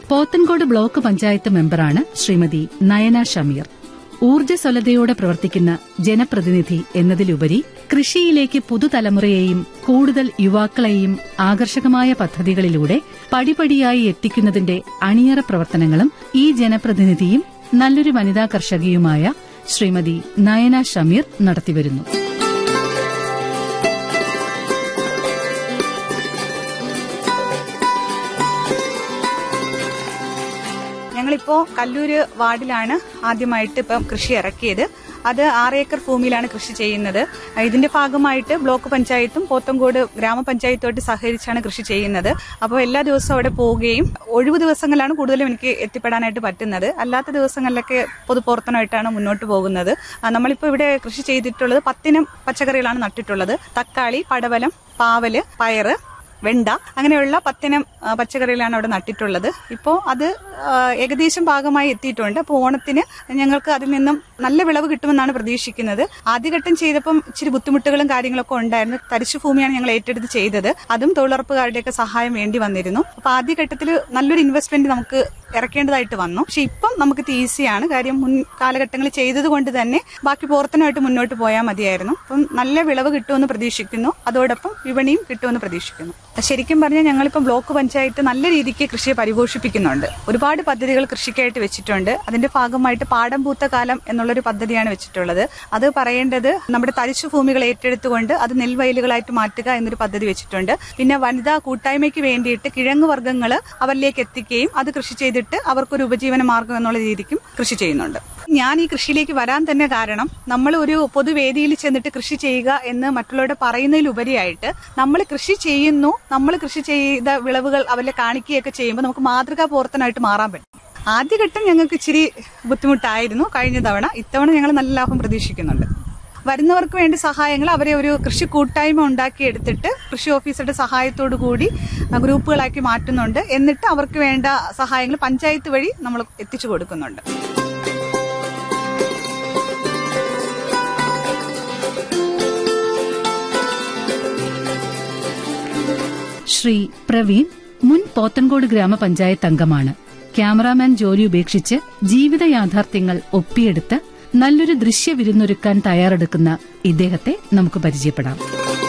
Pothencode block panchayat മെമ്പറാണ് ശ്രീമതി നയന ഷമീർ. ഊർജ്ജസ്വലതയോടെ പ്രവർത്തിക്കുന്ന ജനപ്രതിനിധി എന്നതിലുപരി കൃഷിയിലേക്ക് പുതുതലമുറയെയും കൂടുതൽ യുവാക്കളെയും ആകർഷകമായ പദ്ധതികളിലൂടെ പടിപടിയായി എത്തിക്കുന്നതിന്റെ അണിയറ പ്രവർത്തനങ്ങളും ഈ ജനപ്രതിനിധിയും നല്ലൊരു വനിതാ കർഷകയുമായ ശ്രീമതി നയന ഷമീർ നടത്തിവരുന്നു. ഞങ്ങളിപ്പോ കല്ലൂര് വാർഡിലാണ് ആദ്യമായിട്ട് ഇപ്പം കൃഷി ഇറക്കിയത്. അത് 6 ഏക്കർ ഭൂമിയിലാണ് കൃഷി ചെയ്യുന്നത്. ഇതിന്റെ ഭാഗമായിട്ട് ബ്ലോക്ക് പഞ്ചായത്തും പോത്തൻകോട് ഗ്രാമപഞ്ചായത്തുമായിട്ട് സഹകരിച്ചാണ് കൃഷി ചെയ്യുന്നത്. അപ്പോൾ എല്ലാ ദിവസവും അവിടെ പോവുകയും ഒഴിവു ദിവസങ്ങളിലാണ് കൂടുതലും എനിക്ക് എത്തിപ്പെടാനായിട്ട് പറ്റുന്നത്. അല്ലാത്ത ദിവസങ്ങളിലൊക്കെ പൊതുപ്രവർത്തനമായിട്ടാണ് മുന്നോട്ട് പോകുന്നത്. നമ്മളിപ്പോൾ ഇവിടെ കൃഷി ചെയ്തിട്ടുള്ളത് 10 ഇനം പച്ചക്കറികളാണ് നട്ടിട്ടുള്ളത്. തക്കാളി, പടവലം, പാവല്, പയറ്, വെണ്ട, അങ്ങനെയുള്ള 10 ഇനം പച്ചക്കറികളാണ് അവിടെ നട്ടിട്ടുള്ളത്. ഇപ്പോൾ അത് ഏകദേശം ഭാഗമായി എത്തിയിട്ടുണ്ട്. അപ്പോൾ ഓണത്തിന് ഞങ്ങൾക്ക് അതിൽ നിന്നും നല്ല വിളവ് കിട്ടുമെന്നാണ് പ്രതീക്ഷിക്കുന്നത്. ആദ്യഘട്ടം ചെയ്തപ്പം ഇച്ചിരി ബുദ്ധിമുട്ടുകളും കാര്യങ്ങളൊക്കെ ഉണ്ടായിരുന്നു. തരിശു ഭൂമിയാണ് ഞങ്ങൾ ഏറ്റെടുത്ത് ചെയ്തത്. അതും തൊഴിലുറപ്പുകാരുടെയൊക്കെ സഹായം വേണ്ടി വന്നിരുന്നു. അപ്പോൾ ആദ്യഘട്ടത്തിൽ നല്ലൊരു ഇൻവെസ്റ്റ്മെന്റ് നമുക്ക് ഇറക്കേണ്ടതായിട്ട് വന്നു. പക്ഷെ ഇപ്പം നമുക്ക് ഈസിയാണ്. കാര്യം മുൻ കാലഘട്ടങ്ങളിൽ ചെയ്തത് കൊണ്ട് തന്നെ ബാക്കി പ്രവർത്തനമായിട്ട് മുന്നോട്ട് പോയാൽ മതിയായിരുന്നു. അപ്പം നല്ല വിളവ് കിട്ടുമെന്ന് പ്രതീക്ഷിക്കുന്നു. അതോടൊപ്പം വിപണിയും കിട്ടുമെന്ന് പ്രതീക്ഷിക്കുന്നു. ശരിക്കും പറഞ്ഞാൽ ഞങ്ങളിപ്പം ബ്ലോക്ക് പഞ്ചായത്ത് നല്ല രീതിക്ക് കൃഷിയെ പരിപോഷിപ്പിക്കുന്നുണ്ട്. ഒരുപാട് പദ്ധതികൾ കൃഷിക്കായിട്ട് വെച്ചിട്ടുണ്ട്. അതിന്റെ ഭാഗമായിട്ട് പാടം പൂത്ത കാലം എന്നുള്ളൊരു പദ്ധതിയാണ് വെച്ചിട്ടുള്ളത്. അത് പറയേണ്ടത് നമ്മുടെ തരിശു ഭൂമികൾ ഏറ്റെടുത്തുകൊണ്ട് അത് നെൽവയലുകളായിട്ട് മാറ്റുക എന്നൊരു പദ്ധതി വെച്ചിട്ടുണ്ട്. പിന്നെ വനിതാ കൂട്ടായ്മയ്ക്ക് വേണ്ടിയിട്ട് കിഴങ്ങ് വർഗ്ഗങ്ങൾ അവരിലേക്ക് എത്തിക്കുകയും അത് കൃഷി ചെയ്തിട്ട് അവർക്കൊരു ഉപജീവന മാർഗം എന്നുള്ള രീതിക്കും കൃഷി ചെയ്യുന്നുണ്ട്. ഞാൻ ഈ കൃഷിയിലേക്ക് വരാൻ തന്നെ കാരണം നമ്മൾ ഒരു പൊതുവേദിയിൽ ചെന്നിട്ട് കൃഷി ചെയ്യുക എന്ന് മറ്റുള്ളവരുടെ പറയുന്നതിലുപരിയായിട്ട് നമ്മൾ കൃഷി ചെയ്യുന്നു, നമ്മൾ കൃഷി ചെയ്ത വിളവുകൾ അവരെ കാണിക്കുകയൊക്കെ ചെയ്യുമ്പോൾ നമുക്ക് മാതൃകാ പ്രവർത്തനമായിട്ട് മാറാൻ പറ്റും. ആദ്യഘട്ടം ഞങ്ങൾക്ക് ഇച്ചിരി ബുദ്ധിമുട്ടായിരുന്നു കഴിഞ്ഞ തവണ. ഇത്തവണ ഞങ്ങൾ നല്ല ലാഭം പ്രതീക്ഷിക്കുന്നുണ്ട്. വരുന്നവർക്ക് വേണ്ടി സഹായങ്ങൾ അവരെ ഒരു കൃഷി കൂട്ടായ്മ ഉണ്ടാക്കിയെടുത്തിട്ട് കൃഷി ഓഫീസറുടെ സഹായത്തോടു കൂടി ഗ്രൂപ്പുകളാക്കി മാറ്റുന്നുണ്ട്. എന്നിട്ട് അവർക്ക് വേണ്ട സഹായങ്ങൾ പഞ്ചായത്ത് വഴി നമ്മൾ എത്തിച്ചു കൊടുക്കുന്നുണ്ട്. ശ്രീ പ്രവീൺ മുൻ പോത്തൻകോട് ഗ്രാമപഞ്ചായത്ത് അംഗമാണ്. ക്യാമറാമാൻ ജോലി ഉപേക്ഷിച്ച് ജീവിത യാഥാർത്ഥ്യങ്ങൾ ഒപ്പിയെടുത്ത് നല്ലൊരു ദൃശ്യവിരുന്നൊരുക്കാൻ തയ്യാറെടുക്കുന്ന ഇദ്ദേഹത്തെ നമുക്ക് പരിചയപ്പെടാം.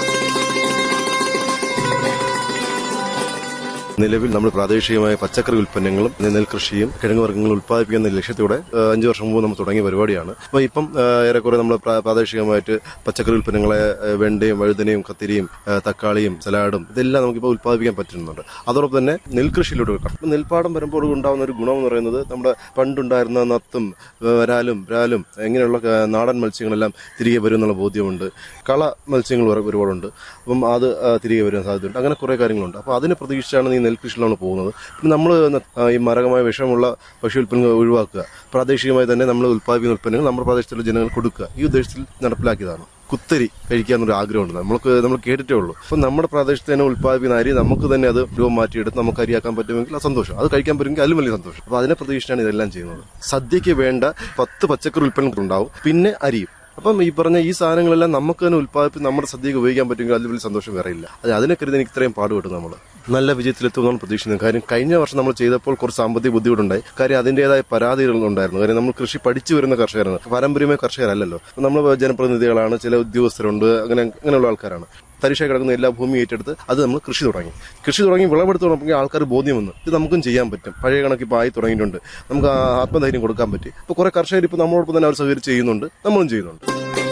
നിലവിൽ നമ്മൾ പ്രാദേശികമായ പച്ചക്കറി ഉൽപ്പന്നങ്ങളും നെൽകൃഷിയും കിഴങ്ങ് വർഗ്ഗങ്ങളും ഉൽപ്പാദിപ്പിക്കുന്ന ലക്ഷ്യത്തോടെ 5 വർഷം മുമ്പ് നമ്മൾ തുടങ്ങിയ പരിപാടിയാണ്. അപ്പോൾ ഇപ്പം ഏറെക്കുറെ നമ്മൾ പ്രാദേശികമായിട്ട് പച്ചക്കറി ഉൽപ്പന്നങ്ങളെ വെണ്ടയും വഴുതനയും കത്തിരിയും തക്കാളിയും സലാഡും ഇതെല്ലാം നമുക്കിപ്പോൾ ഉൽപ്പാദിപ്പിക്കാൻ പറ്റുന്നുണ്ട്. അതോടൊപ്പം തന്നെ നെൽകൃഷിയിലൂടെ കിട്ടും. നെൽപ്പാടം വരുമ്പോൾ ഉണ്ടാകുന്ന ഒരു ഗുണം എന്ന് പറയുന്നത് നമ്മുടെ പണ്ടുണ്ടായിരുന്ന നത്തും വ്രാലും ഇങ്ങനെയുള്ള നാടൻ മത്സ്യങ്ങളെല്ലാം തിരികെ വരും എന്നുള്ള ബോധ്യമുണ്ട്. കള മത്സ്യങ്ങൾ ഒരുപാടുണ്ട്. അപ്പം അത് തിരികെ വരാൻ സാധ്യതയുണ്ട്. അങ്ങനെ കുറെ കാര്യങ്ങളുണ്ട്. അപ്പോൾ അതിനെ പ്രതീക്ഷിച്ചാണ് ഈ നെൽകൃഷിയിലാണ് പോകുന്നത്. പിന്നെ നമ്മൾ ഈ മാരകമായ വിഷമുള്ള ഭക്ഷ്യ ഉൽപ്പന്നങ്ങൾ ഒഴിവാക്കുക, പ്രാദേശികമായി തന്നെ നമ്മൾ ഉൽപ്പാദിപ്പിക്കുന്ന ഉൽപ്പന്നങ്ങൾ നമ്മുടെ പ്രദേശത്തുള്ള ജനങ്ങൾ കൊടുക്കുക, ഈ ഉദ്ദേശത്തിൽ നടപ്പിലാക്കിയതാണ്. കുത്തരി കഴിക്കാന്നൊരു ആഗ്രഹമുണ്ട്. നമ്മൾ കേട്ടിട്ടേ ഉള്ളൂ. അപ്പം നമ്മുടെ പ്രദേശത്ത് തന്നെ ഉൽപ്പാദിപ്പിക്കുന്ന അരി നമുക്ക് തന്നെ അത് രൂപം മാറ്റിയെടുത്ത് നമുക്ക് അരിയാക്കാൻ പറ്റുമെങ്കിൽ അത് സന്തോഷം. അത് കഴിക്കാൻ പറ്റുമെങ്കിൽ അതിലും വലിയ സന്തോഷം. അപ്പോൾ അതിനെ പ്രതീക്ഷിച്ചാണ് ഇതെല്ലാം ചെയ്യുന്നത്. സദ്യക്ക് വേണ്ട 10 പച്ചക്കറി ഉൽപ്പന്നങ്ങൾ ഉണ്ടാവും, പിന്നെ അരിയും. അപ്പം ഈ പറഞ്ഞ ഈ സാധനങ്ങളെല്ലാം നമുക്ക് തന്നെ ഉൽപ്പാദിപ്പിച്ച് നമ്മുടെ സദ്യക്ക് ഉപയോഗിക്കാൻ പറ്റുമെങ്കിൽ അതിൽ വലിയ സന്തോഷം വേറെയില്ല. അതിനെ കരുതി എനിക്ക് ഇത്രയും പാടുപെട്ടു. നമ്മൾ നല്ല വിജയത്തിലെത്തുമെന്നാണ് പ്രതീക്ഷിക്കുന്നത്. കാര്യം കഴിഞ്ഞ വർഷം നമ്മൾ ചെയ്തപ്പോൾ കുറച്ച് സാമ്പത്തിക ബുദ്ധിമുട്ടുണ്ടായി. കാര്യം അതിൻ്റെതായ പരാതികളുണ്ടായിരുന്നു. കാര്യം നമ്മൾ കൃഷി പഠിച്ചു വരുന്ന കർഷകരാണ്, പാരമ്പര്യമായ കർഷകരല്ലല്ലോ. നമ്മൾ ജനപ്രതിനിധികളാണ്, ചില ഉദ്യോഗസ്ഥരുണ്ട്, അങ്ങനെയുള്ള ആൾക്കാരാണ്. തരിശായി കിടക്കുന്ന എല്ലാ ഭൂമി ഏറ്റെടുത്ത് അത് നമ്മൾ കൃഷി തുടങ്ങി വിളവെടുത്ത് തുടങ്ങുമ്പോൾ ആൾക്കാർ ബോധ്യം വന്നു ഇത് നമുക്കും ചെയ്യാൻ പറ്റും. പഴയ കണക്ക് ഇപ്പോൾ ആയി തുടങ്ങിയിട്ടുണ്ട്. നമുക്ക് ആത്മധൈര്യം കൊടുക്കാൻ പറ്റി. ഇപ്പോൾ കുറെ കർഷകർ ഇപ്പോൾ നമ്മളോടൊപ്പം തന്നെ അവർ സഹകരിച്ച് ചെയ്യുന്നുണ്ട്, നമ്മളും ചെയ്യുന്നുണ്ട്.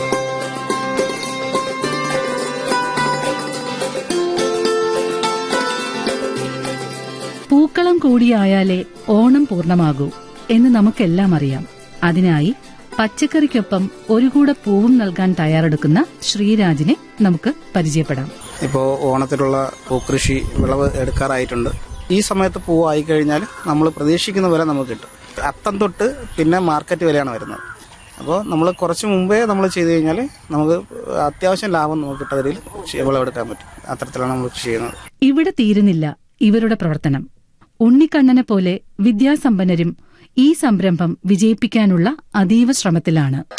പൂക്കളം കൂടിയായാലേ ഓണം പൂർണ്ണമാകൂ എന്ന് നമുക്കെല്ലാം അറിയാം. അതിനായി പച്ചക്കറിക്കൊപ്പം ഒരു കൂടെ പൂവും നൽകാൻ തയ്യാറെടുക്കുന്ന ശ്രീരാജിനെ നമുക്ക് പരിചയപ്പെടാം. ഇപ്പോൾ ഓണത്തിലുള്ള പൂക്കൃഷി വിളവ് എടുക്കാറായിട്ടുണ്ട്. ഈ സമയത്ത് പൂവായി കഴിഞ്ഞാൽ നമ്മൾ പ്രതീക്ഷിക്കുന്ന വില നമുക്ക് കിട്ടും. അത്തം തൊട്ട് പിന്നെ മാർക്കറ്റ് വിലയാണ് വരുന്നത്. അപ്പോൾ നമ്മൾ കുറച്ച് മുമ്പേ നമ്മൾ ചെയ്ത് കഴിഞ്ഞാൽ നമുക്ക് അത്യാവശ്യം ലാഭം നമുക്ക് കിട്ടതിൽ വിളവെടുക്കാൻ പറ്റും. അത്തരത്തിലാണ് നമ്മൾ കൃഷി ചെയ്യുന്നത്. ഇവിടെ തീരുന്നില്ല ഇവരുടെ പ്രവർത്തനം. ഉണ്ണിക്കണ്ണനെ പോലെ വിദ്യാസമ്പന്നരും ഈ സംരംഭം വിജയിപ്പിക്കാനുള്ള അതീവ ശ്രമത്തിലാണ്.